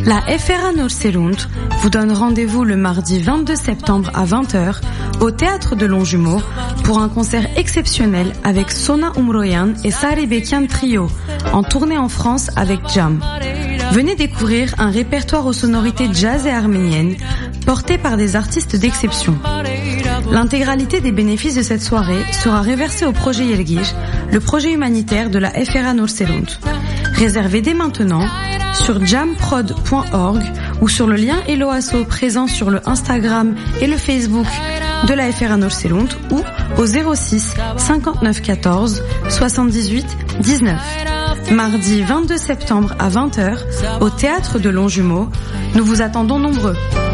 La FRA Nordsjælland vous donne rendez-vous le mardi 22 septembre à 20h au Théâtre de Longjumeau pour un concert exceptionnel avec Sona Umroyan et Sari Bekian Trio en tournée en France avec Jam. Venez découvrir un répertoire aux sonorités jazz et arméniennes porté par des artistes d'exception. L'intégralité des bénéfices de cette soirée sera réversée au projet Yergish, le projet humanitaire de la FRA Nordsjælland. Réservez dès maintenant sur jamprod.org ou sur le lien Hello Asso présent sur le Instagram et le Facebook de la FRA Nordsjælland ou au 06 59 14 78 19. Mardi 22 septembre à 20h au Théâtre de Longjumeau. Nous vous attendons nombreux.